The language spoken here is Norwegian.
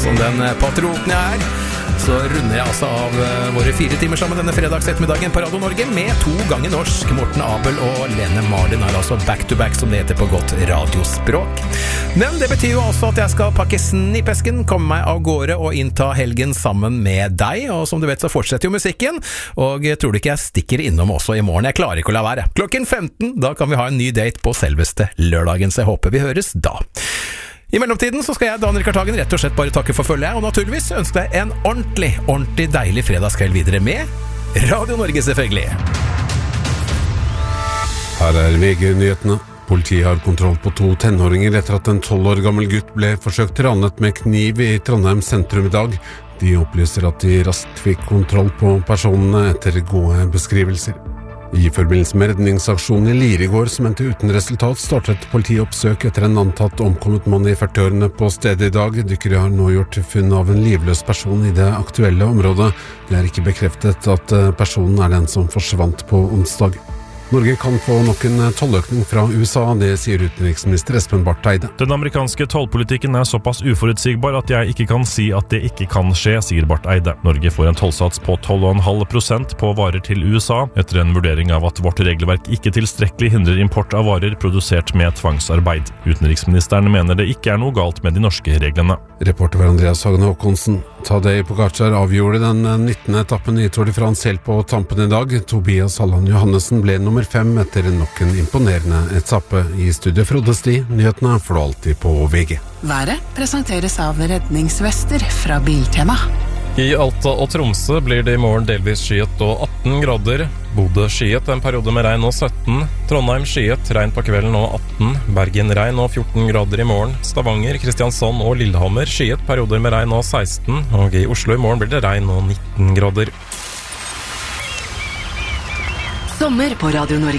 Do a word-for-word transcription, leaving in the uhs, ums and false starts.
som den patrioten jeg er, så runder jeg altså av våre fire timer sammen denne fredags ettermiddagen på Radio Norge med to ganger norsk. Morten Abel og Lene Marlin er altså back to back, som det heter på godt radiospråk. Men det betyr jo altså at jeg skal pakke snippesken, komme meg av gårde og innta helgen sammen med deg, og som du vet så fortsetter jo musikken, og jeg tror du ikke jeg stikker innom også i morgen. Jeg klarer ikke å la være. Klokken femten, da kan vi ha en ny date på selveste lørdagen, så jeg håper vi høres da. I mellomtiden så skal jeg, Daniel Kartagen, rett og slett bare takke for følget, og naturligvis ønske deg en ordentlig, ordentlig deilig fredagskveld videre med Radio Norge, selvfølgelig. Her er V G-nyhetene. Politiet har kontroll på to tenåringer etter at en tolv år gammel gutt ble forsøkt ranet med kniv i Trondheim sentrum i dag. De opplyser at de raskt fikk kontroll på personene etter gode beskrivelser. I forbindelse med redningsaksjonen i Lirigård som endte uten resultat, startet politiet oppsøk etter en antatt omkommet mann i førtiårene på stedet i dag. Dykkere har nå gjort funn av en livløs person i det aktuelle området. Det er ikke bekreftet at personen er den som forsvant på onsdag. Norge kan få nok en tolløkning fra U S A, det sier utenriksminister Espen Barth Eide. Den amerikanske tollpolitikken er såpass uforutsigbar at jeg ikke kan si at det ikke kan skje, sier Barth Eide. Norge får en tollsats på tolv komma fem prosent på varer til U S A, etter en vurdering av at vårt regelverk ikke tilstrekkelig hindrer import av varer produsert med tvangsarbeid. Utenriksministeren mener det ikke er noe galt med de norske reglene. Reporter var Andreas Hagen Håkonsen. Tadej Pogacar avgjorde den nittende etappen i Tour de France helt på tampen i dag. Tobias Halland Johannessen ble nummer fem etter nok en imponerende etappe. I studiet Frode Sti, nyhetene får du alltid på V G. Været presenteres av redningsvester fra Biltema. I Alta og Tromsø blir det i morgen delvis skyet og atten grader. Bodø skyet en periode med regn og sytten. Trondheim skyet, regn på kvelden og atten. Bergen regn og fjorten grader i morgen. Stavanger, Kristiansand og Lillehammer skyet perioder med regn og seksten. Og i Oslo i morgen blir det regn og nitten grader. Sommer på Radio Norge.